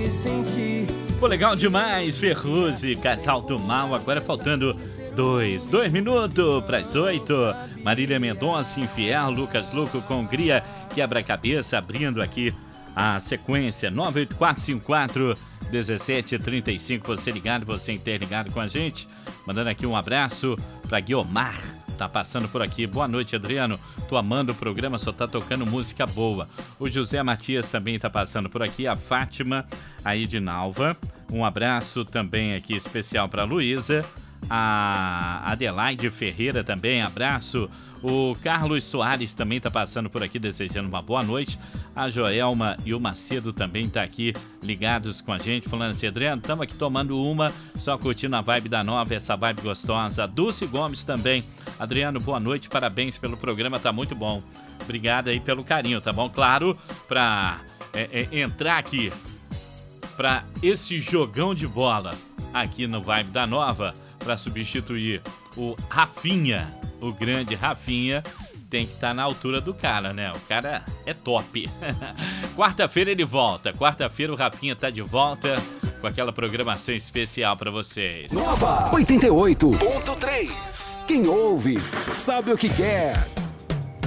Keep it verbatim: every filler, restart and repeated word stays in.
me sentir. Pô, legal demais, Ferrugem, Casal do Mal, agora faltando dois, dois minutos para as oito. Marília Mendonça, Infiel, Lucas Luco com Hungria, Quebra-Cabeça, abrindo aqui a sequência, nove oito quatro cinco quatro um sete três cinco, você ligado, você interligado com a gente, mandando aqui um abraço para Guiomar, tá passando por aqui. Boa noite, Adriano, tô amando o programa, só tá tocando música boa. O José Matias também tá passando por aqui, a Fátima, a Edinalva, um abraço também aqui especial para Luísa, a Adelaide Ferreira também, abraço. O Carlos Soares também tá passando por aqui, desejando uma boa noite. A Joelma e o Macedo também tá aqui ligados com a gente, falando assim: Adriano, estamos aqui tomando uma, só curtindo a vibe da nova, essa vibe gostosa. A Dulce Gomes também. Adriano, boa noite, parabéns pelo programa, tá muito bom. Obrigado aí pelo carinho, tá bom? Claro, pra é, é, entrar aqui pra esse jogão de bola aqui no Vibe da Nova, pra substituir o Rafinha, o grande Rafinha, tem que estar tá na altura do cara, né? O cara é top. Quarta-feira ele volta. Quarta-feira o Rafinha tá de volta com aquela programação especial pra vocês. Nova oitenta e oito ponto três. Quem ouve sabe o que quer.